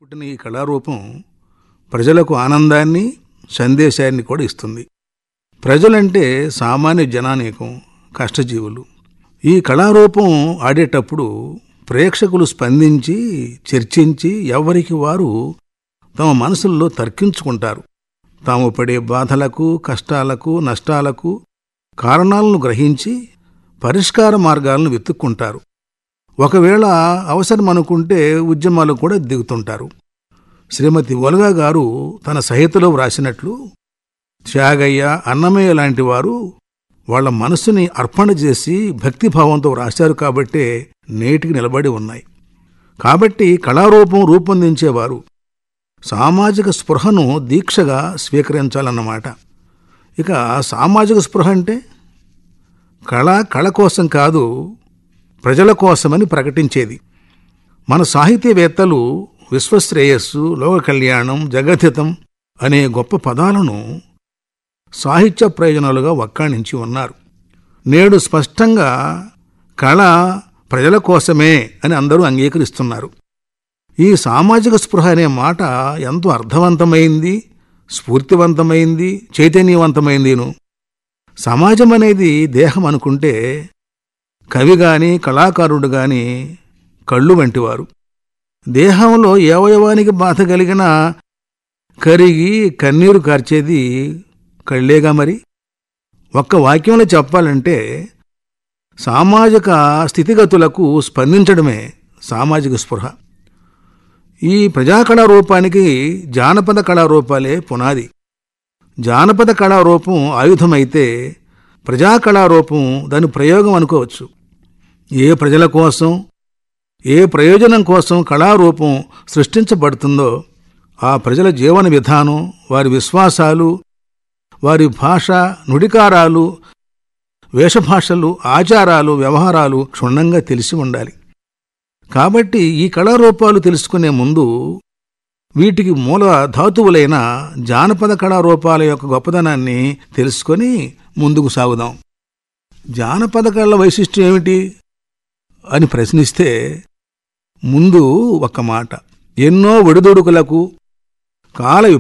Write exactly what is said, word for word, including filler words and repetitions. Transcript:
పుట్టిన ఈ కళారూపం ప్రజలకు ఆనందాన్ని, సందేశాన్ని కూడా ఇస్తుంది. ప్రజలంటే సామాన్య జనానీకం, కష్టజీవులు. ఈ కళారూపం ఆడేటప్పుడు ప్రేక్షకులు స్పందించి, చర్చించి ఎవరికి వారు తమ మనసుల్లో తర్కించుకుంటారు. తాము పడే బాధలకు, కష్టాలకు, నష్టాలకు కారణాలను గ్రహించి పరిష్కార మార్గాలను వెతుక్కుంటారు. ఒకవేళ అవసరం అనుకుంటే ఉద్యమాలు కూడా దిగుతుంటారు. శ్రీమతి ఒలగా గారు తన సహితలో వ్రాసినట్లు, త్యాగయ్య, అన్నమయ్య లాంటి వారు వాళ్ల మనస్సుని అర్పణ చేసి భక్తిభావంతో వ్రాశారు కాబట్టే నేటికి నిలబడి ఉన్నాయి. కాబట్టి కళారూపం రూపొందించేవారు సామాజిక స్పృహను దీక్షగా స్వీకరించాలన్నమాట. ఇక సామాజిక స్పృహ అంటే కళ కళ కోసం కాదు, ప్రజల కోసమని ప్రకటించేది. మన సాహితీవేత్తలు విశ్వశ్రేయస్సు, లోక కళ్యాణం, జగద్హితం అనే గొప్ప పదాలను సాహిత్య ప్రయోజనాలుగా వక్కాణించి ఉన్నారు. నేడు స్పష్టంగా కళ ప్రజల కోసమే అని అందరూ అంగీకరిస్తున్నారు. ఈ సామాజిక స్పృహ అనే మాట ఎంతో అర్థవంతమైంది, స్ఫూర్తివంతమైంది, చైతన్యవంతమైందిను. సమాజం అనేది దేహం అనుకుంటే కవి గాని, కళాకారుడు గాని కళ్ళు వంటివారు. దేహంలో ఏ అవయవానికి బాధ కలిగినా కరిగి కన్నీరు కార్చేది కళ్ళేగా. మరి ఒక్క వాక్యంలో చెప్పాలంటే సామాజిక స్థితిగతులకు స్పందించడమే సామాజిక స్పృహ. ఈ ప్రజాకళారూపానికి జానపద కళారూపాలే పునాది. జానపద కళారూపం ఆయుధమైతే ప్రజాకళారూపం దాని ప్రయోగం అనుకోవచ్చు. ఏ ప్రజల కోసం, ఏ ప్రయోజనం కోసం కళారూపం సృష్టించబడుతుందో ఆ ప్రజల జీవన విధానం, వారి విశ్వాసాలు, వారి భాష, నుడికారాలు, వేషభాషలు, ఆచారాలు, వ్యవహారాలు క్షుణ్ణంగా తెలిసి ఉండాలి. కాబట్టి ఈ కళారూపాలు తెలుసుకునే ముందు వీటికి మూల ధాతువులైన జానపద కళారూపాల యొక్క గొప్పదనాన్ని తెలుసుకొని ముందుకు సాగుదాం. జానపద కళల వైశిష్ట్యం ఏమిటి అని ప్రశ్నిస్తే ముందు ఒక్క మాట, ఎన్నో ఒడిదుడుకులకు, కాల